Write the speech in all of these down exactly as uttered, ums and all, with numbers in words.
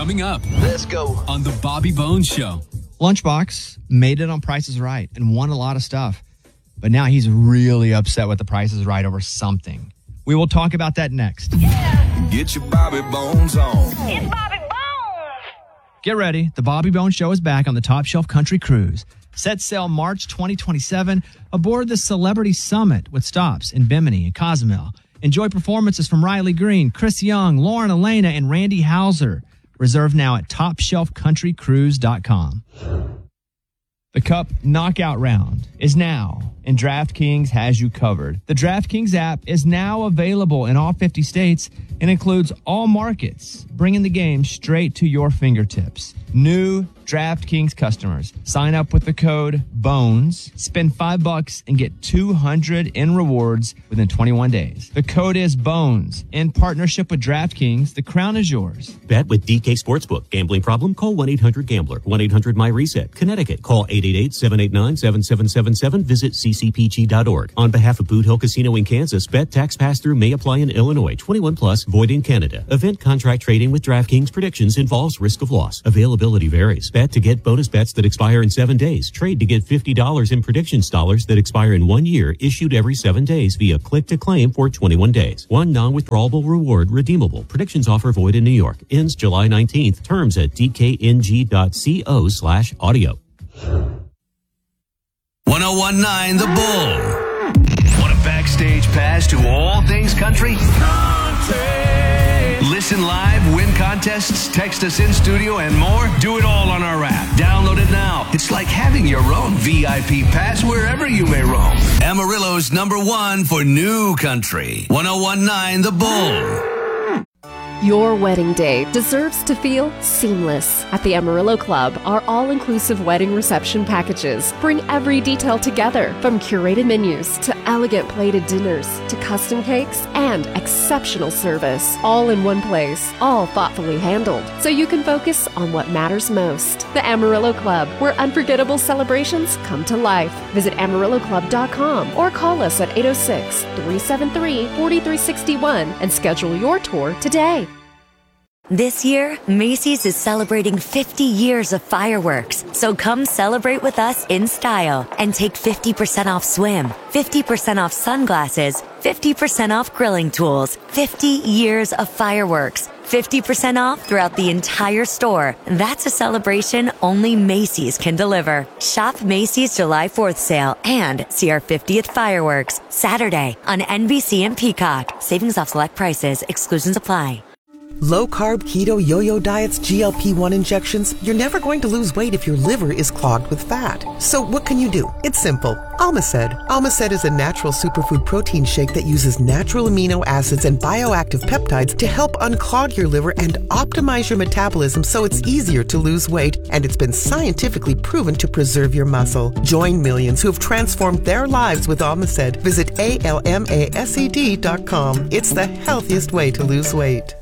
Coming up. Let's go. On the Bobby Bones Show. Lunchbox made it on Price is Right and won a lot of stuff. But now he's really upset with the Price is Right over something. We will talk about that next. Yeah. Get your Bobby Bones on. It's Bobby Bones. Get ready. The Bobby Bones Show is back on the Top Shelf Country Cruise. Set sail March twenty twenty-seven aboard the Celebrity Summit with stops in Bimini and Cozumel. Enjoy performances from Riley Green, Chris Young, Lauren Elena, and Randy Hauser. Reserve now at top shelf country cruise dot com. The Cup Knockout Round is now, and DraftKings has you covered. The DraftKings app is now available in all fifty states and includes all markets, bringing the game straight to your fingertips. New DraftKings customers sign up with the code BONES, spend five bucks and get two hundred in rewards within twenty-one days. The code is BONES. In partnership with DraftKings, the crown is yours. Bet with D K Sportsbook. Gambling problem? Call one eight hundred gambler. one eight hundred my reset. Connecticut. Call eight eight eight, seven eight nine, seven seven seven seven. Visit c c p g dot org. On behalf of Boot Hill Casino in Kansas, bet tax pass-through may apply in Illinois. twenty-one plus, void in Canada. Event contract trading with DraftKings predictions involves risk of loss. Availability varies. Bet to get bonus bets that expire in seven days. Trade to get fifty dollars in predictions dollars that expire in one year, issued every seven days via click to claim for twenty-one days. One non-withdrawable reward redeemable. Predictions offer void in New York. Ends July nineteenth. Terms at d k n g dot co slash audio. one oh one point nine The Bull. Want a backstage pass to all things country? Country. Listen live, win contests, text us in studio, and more? Do it all on our app. Download it now. It's like having your own V I P pass wherever you may roam. Amarillo's number one for new country. one oh one point nine The Bull. Your wedding day deserves to feel seamless. At the Amarillo Club, our all-inclusive wedding reception packages bring every detail together, from curated menus to elegant plated dinners to custom cakes and exceptional service, all in one place, all thoughtfully handled, so you can focus on what matters most. The Amarillo Club, where unforgettable celebrations come to life. Visit amarillo club dot com or call us at eight oh six, three seven three, four three six one and schedule your tour today. This year, Macy's is celebrating fifty years of fireworks, so come celebrate with us in style and take fifty percent off swim, fifty percent off sunglasses, fifty percent off grilling tools, fifty years of fireworks, fifty percent off throughout the entire store. That's a celebration only Macy's can deliver. Shop Macy's July fourth sale and see our fiftieth fireworks Saturday on N B C and Peacock. Savings off select prices. Exclusions apply. Low-carb, keto, yo-yo diets, G L P one injections, you're never going to lose weight if your liver is clogged with fat. So what can you do? It's simple. Almaced. Almaced is a natural superfood protein shake that uses natural amino acids and bioactive peptides to help unclog your liver and optimize your metabolism so it's easier to lose weight, and it's been scientifically proven to preserve your muscle. Join millions who have transformed their lives with Almaced. Visit A L M A S E D dot com. It's the healthiest way to lose weight.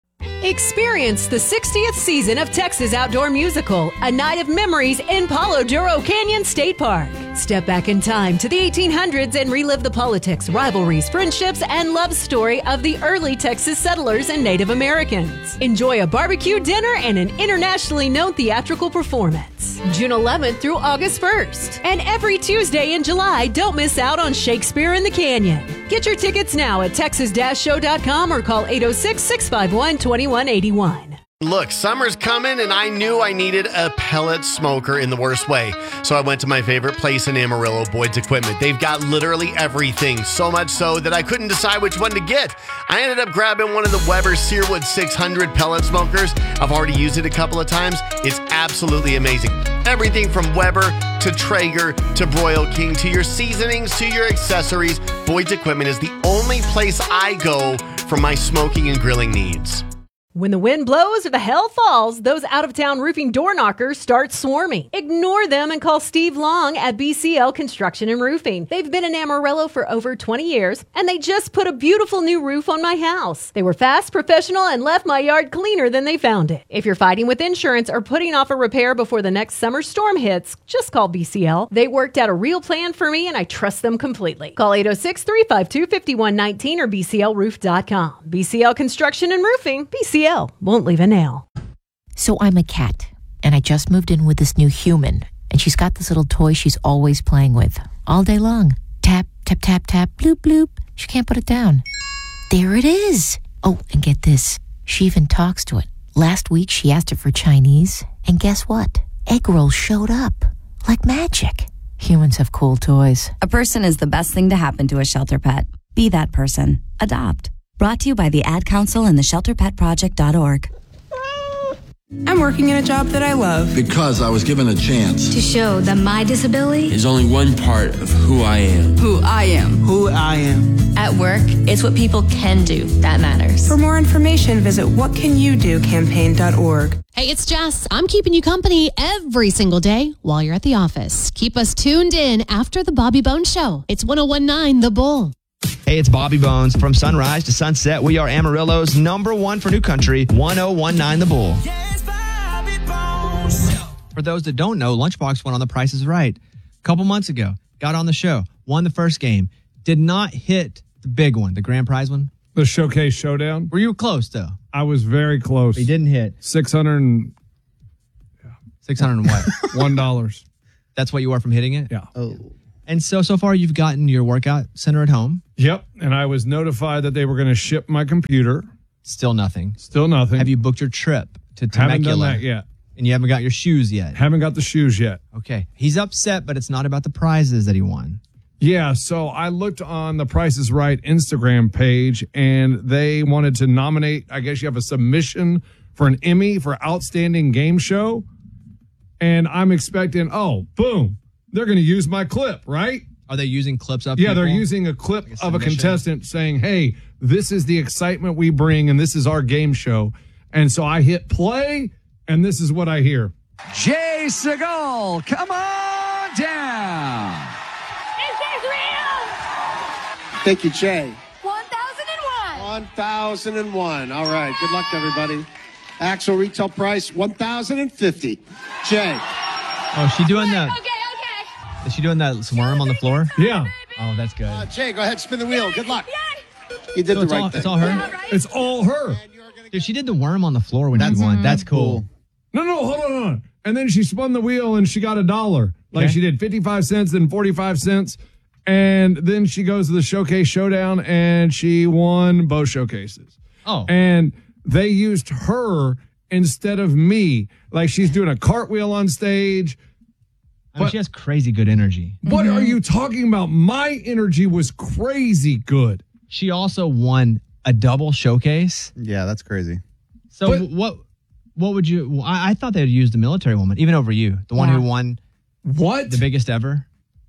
Experience the sixtieth season of Texas Outdoor Musical, A Night of Memories in Palo Duro Canyon State Park. Step back in time to the eighteen hundreds and relive the politics, rivalries, friendships, and love story of the early Texas settlers and Native Americans. Enjoy a barbecue dinner and an internationally known theatrical performance. June eleventh through August first. And every Tuesday in July, don't miss out on Shakespeare in the Canyon. Get your tickets now at texas show dot com or call eight oh six, six five one, two one eight one. Look, summer's coming, and I knew I needed a pellet smoker in the worst way. So I went to my favorite place in Amarillo, Boyd's Equipment. They've got literally everything, so much so that I couldn't decide which one to get. I ended up grabbing one of the Weber Searwood six hundred pellet smokers. I've already used it a couple of times. It's absolutely amazing. Everything from Weber to Traeger to Broil King to your seasonings to your accessories, Boyd's Equipment is the only place I go for my smoking and grilling needs. When the wind blows or the hell falls, those out-of-town roofing door knockers start swarming. Ignore them and call Steve Long at B C L Construction and Roofing. They've been in Amarillo for over twenty years, and they just put a beautiful new roof on my house. They were fast, professional, and left my yard cleaner than they found it. If you're fighting with insurance or putting off a repair before the next summer storm hits, just call B C L. They worked out a real plan for me, and I trust them completely. Call eight oh six, three five two, five one one nine or b c l roof dot com. B C L Construction and Roofing. B C L won't leave a nail. So I'm a cat, and I just moved in with this new human, and she's got this little toy she's always playing with, all day long. Tap, tap, tap, tap, bloop, bloop. She can't put it down. There it is. Oh, and get this. She even talks to it. Last week, she asked it for Chinese, and guess what? Egg rolls showed up. Like magic. Humans have cool toys. A person is the best thing to happen to a shelter pet. Be that person. Adopt. Brought to you by the Ad Council and the shelter pet project dot org. I'm working in a job that I love. Because I was given a chance. To show that my disability is only one part of who I am. Who I am. Who I am. At work, it's what people can do that matters. For more information, visit what can you do campaign dot org. Hey, it's Jess. I'm keeping you company every single day while you're at the office. Keep us tuned in after the Bobby Bones Show. It's one oh one nine The Bull. Hey, it's Bobby Bones. From sunrise to sunset, we are Amarillo's number one for new country, one oh one nine The Bull. For those that don't know, Lunchbox went on The Price is Right a couple months ago. Got on the show, won the first game, did not hit the big one, the grand prize one. The Showcase Showdown. Were you close, though? I was very close. He didn't hit. six hundred and... Yeah. six hundred and what? one dollar. That's what you are from hitting it? Yeah. Oh. And so, so far, you've gotten your workout center at home? Yep. And I was notified that they were going to ship my computer. Still nothing. Still nothing. Have you booked your trip to Temecula? Haven't done that yet. And you haven't got your shoes yet? Haven't got the shoes yet. Okay. He's upset, but it's not about the prizes that he won. Yeah, so I looked on the Price is Right Instagram page, and they wanted to nominate, I guess you have a submission for an Emmy for Outstanding Game Show. And I'm expecting, oh, boom, they're going to use my clip, right? Are they using clips of Yeah, people? they're using a clip like a of a submission? contestant saying, hey, this is the excitement we bring, and this is our game show. And so I hit play, and this is what I hear. Jay Segal, come on down. Thank you, Jay. one thousand one. one thousand one. All right. Good luck, everybody. Actual retail price, one thousand fifty. Jay. Oh, she doing that? Okay, okay. Is she doing that worm on the floor? Yeah. Oh, that's good. Uh, Jay, go ahead. Spin the wheel. Good luck. You did So the it's right all, thing. It's all her? It's all her. Dude, she did the worm on the floor when That's- she won. That's cool. No, no, hold on, hold on. And then she spun the wheel, and she got a dollar. Like Okay. she did fifty-five cents, then forty-five cents. And then she goes to the Showcase Showdown, and she won both showcases. Oh. And they used her instead of me. Like she's doing a cartwheel on stage. I mean, she has crazy good energy. What are you talking about? My energy was crazy good. She also won a double showcase. Yeah, that's crazy. So But- what what would you... well, I, I thought they'd use the military woman, even over you. The one Yeah. who won What? the biggest ever.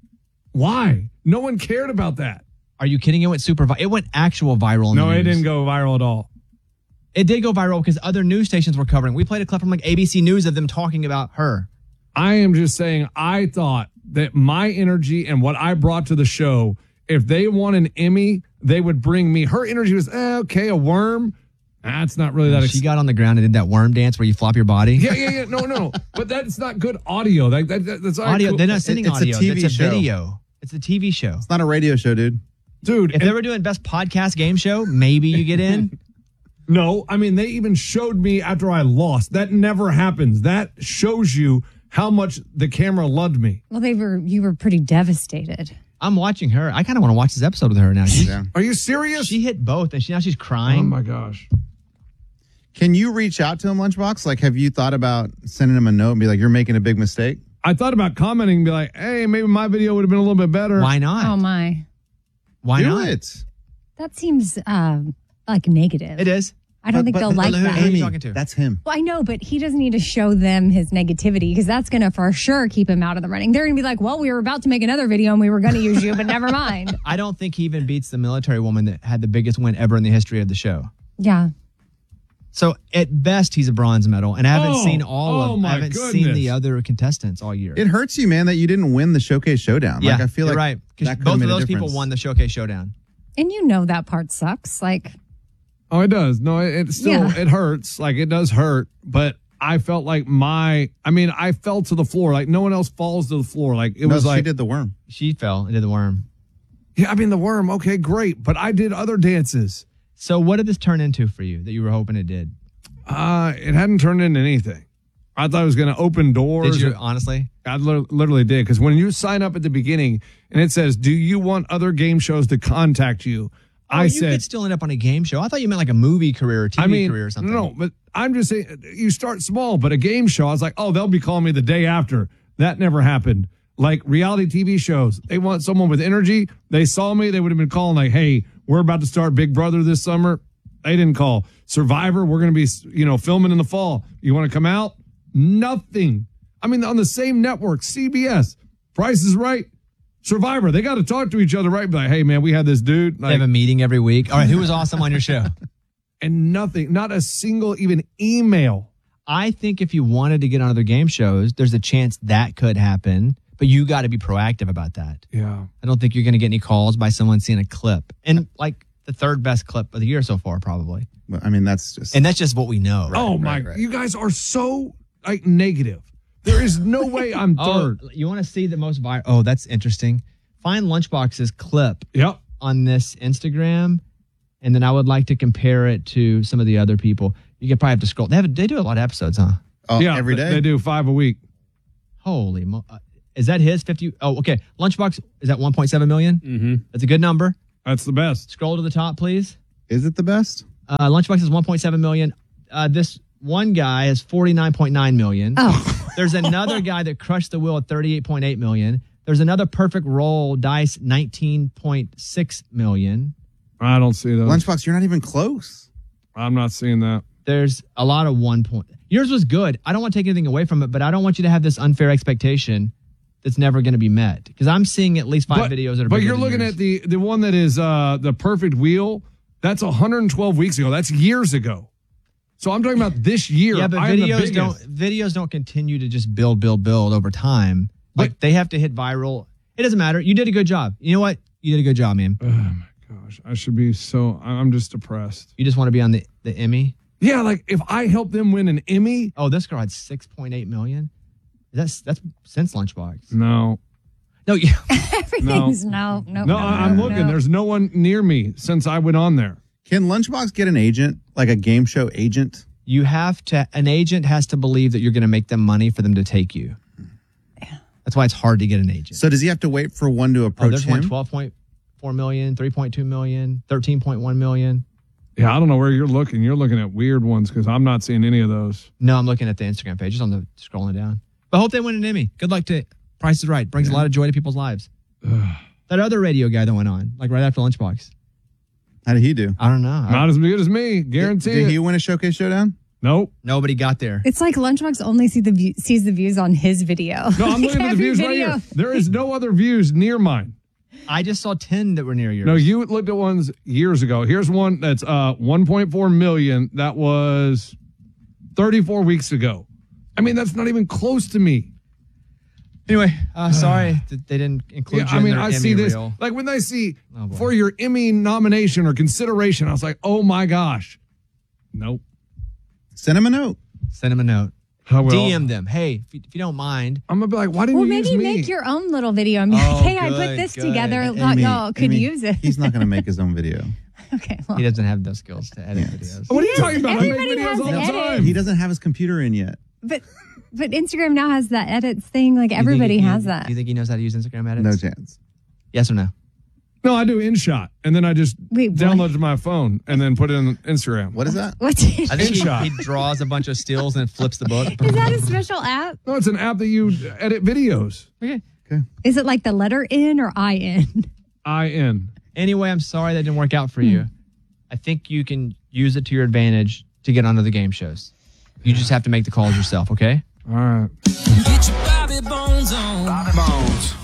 Why? No one cared about that. Are you kidding? It went super... Vi- it went actual viral in No, the it news. didn't go viral at all. It did go viral because other news stations were covering. We played a clip from like A B C News of them talking about her. I am just saying, I thought that my energy and what I brought to the show, if they won an Emmy, they would bring me. Her energy was, eh, okay, a worm. That's not really that. She got on the ground and did that worm dance where you flop your body. Yeah, yeah, yeah. No, no. But that's not good audio. That, that, that- that's not Audio. cool. They're not sending It's a audio. T V it's a show. video. It's a T V show. It's not a radio show, dude. Dude, If they were doing best podcast game show, maybe you get in. no, I mean, they even showed me after I lost. That never happens. That shows you how much the camera loved me. Well, they were. You were pretty devastated. I'm watching her. I kind of want to watch this episode with her now. She, Yeah. Are you serious? she hit both, and she, now she's crying. Oh, my gosh. Can you reach out to him, Lunchbox? Like, have you thought about sending him a note and be like, you're making a big mistake? I thought about commenting and be like, hey, maybe my video would have been a little bit better. Why not? Oh my, Why Do not? it. that seems um, like negative. It is. I don't But- think but- they'll but like who- that. Who are you Amy, talking to? that's him. Well, I know, but he doesn't need to show them his negativity because that's going to for sure keep him out of the running. They're going to be like, well, we were about to make another video and we were going to use you, but never mind. I don't think he even beats the military woman that had the biggest win ever in the history of the show. Yeah. So at best, he's a bronze medal, and I haven't Oh, seen all oh of. my I haven't seen goodness. the other contestants all year. It hurts you, man, that you didn't win the Showcase Showdown. yeah, like, I feel you're like right. 'Cause that could've both of made a those people difference. won the Showcase Showdown. And you know that part sucks. Like, Oh, it does. No, it, it still, Yeah. it hurts. Like, it does hurt. But I felt like my, I mean, I fell to the floor. Like, no one else falls to the floor. Like, it No, was she like, did the worm. She fell and did the worm. yeah, I mean, the worm, okay, great. But I did other dances. So what did this turn into for you that you were hoping it did? Uh, it hadn't turned into anything. I thought it was going to open doors. Did you, honestly? I li- literally did. Because when you sign up at the beginning and it says, do you want other game shows to contact you? Oh, I you said, could still end up on a game show. I thought you meant like a movie career or T V I mean, career or something. no, but I'm just saying, you start small, but a game show, I was like, oh, they'll be calling me the day after. That never happened. Like reality T V shows, they want someone with energy. They saw me, they would have been calling like, hey, we're about to start Big Brother this summer. They didn't call. Survivor, we're going to be, you know, filming in the fall. You want to come out? Nothing. I mean, on the same network, C B S, Price is Right, Survivor, they got to talk to each other, right? Be like, hey, man, we had this dude. Like, they have a meeting every week. All right, who was awesome on your show? And nothing, not a single even email. I think if you wanted to get on other game shows, there's a chance that could happen, but you got to be proactive about that. Yeah. I don't think you're going to get any calls by someone seeing a clip. And like the third best clip of the year so far, probably. Well, I mean, that's just. And that's just what we know. oh, my. right, right. You guys are so like negative. There is no way I'm third. Oh, you want to see the most viral? Oh, that's interesting. Find Lunchbox's clip Yep. on this Instagram, and then I would like to compare it to some of the other people. You could probably have to scroll. They have they do a lot of episodes, huh? Oh, yeah, every they- day? They do five a week. Holy mo! uh, Is that his fifty? Oh, okay. Lunchbox is at one point seven million. Mm-hmm. That's a good number. That's the best. Scroll to the top, please. Is it the best? Uh, Lunchbox is one point seven million. Uh, this one guy is forty-nine point nine million. Oh. There's another guy that crushed the wheel at thirty-eight point eight million. There's another perfect roll dice, nineteen point six million. I don't see those. Lunchbox, you're not even close. I'm not seeing that. There's a lot of one point. Yours was good. I don't want to take anything away from it, but I don't want you to have this unfair expectation that's never going to be met. Because I'm seeing at least five but, videos that are But bigger you're than looking yours. at the the one that is uh, the perfect wheel. That's one hundred twelve weeks ago. That's years ago. So I'm talking about this year. Yeah, but I am the videos don't biggest. videos don't continue to just build, build, build over time. Like they have to hit viral. It doesn't matter. You did a good job. You know what? You did a good job, man. Oh my gosh, I should be so. I'm just depressed. You just want to be on the, the Emmy? Yeah, like if I help them win an Emmy. Oh, this girl had six point eight million. That's that's since Lunchbox. No. No, yeah. Everything's no, no, no. No, I- I'm looking. no. There's no one near me since I went on there. Can Lunchbox get an agent, like a game show agent? You have to, an agent has to believe that you're going to make them money for them to take you. That's why it's hard to get an agent. So does he have to wait for one to Oh, approach there's one him? twelve point four million, three point two million, thirteen point one million. Yeah, I don't know where you're looking. You're looking at weird ones because I'm not seeing any of those. No, I'm looking at the Instagram page, just on the scrolling down. But I hope they win an Emmy. Good luck to Price is Right. Brings a lot of joy to people's lives. That other radio guy that went on, like right after Lunchbox. How did he do? I don't know. Not as good as me, guarantee Did, did it. he win a Showcase Showdown? Nope. Nobody got there. It's like Lunchbox only see the view, sees the views on his video. No, I'm Like looking at the every views right video. here. There is no other views near mine. I just saw ten that were near yours. No, you looked at ones years ago. Here's one that's uh one point four million. That was thirty-four weeks ago. I mean, that's not even close to me. Anyway, uh, sorry that they didn't include Yeah, you I mean, in their I Emmy see this. reel. Like when I see Oh, boy. for your Emmy nomination or consideration, I was like, oh my gosh. Nope. Send him a note. Send them a note. I will. D M them. Hey, if you, if you don't mind. I'm going to be like, why didn't Well, you maybe use me? make your own little video and be Oh, like, hey, I good, put this good. together. Amy, Thought y'all could Amy, use it. He's not going to make his own video. Okay, well. He doesn't have those skills to edit Yes. videos. What are you talking about? I make Everybody has videos all the edits. time. He doesn't have his computer in yet. But but Instagram now has that edits thing. Like You think everybody he- has you- that. Do you think he knows how to use Instagram edits? No chance. Yes or no? No, I do InShot, and then I just Wait, download what? it to my phone and then put it on Instagram. What is that? What's it? I think he, InShot. he draws a bunch of stills and flips the book. Is that a special app? No, it's an app that you edit videos. Okay. Is it like the letter N or I N? I N. Anyway, I'm sorry that didn't work out for you. I think you can use it to your advantage to get onto the game shows. You just have to make the calls yourself, okay? All right. Get your Bobby Bones on. Bobby Bones.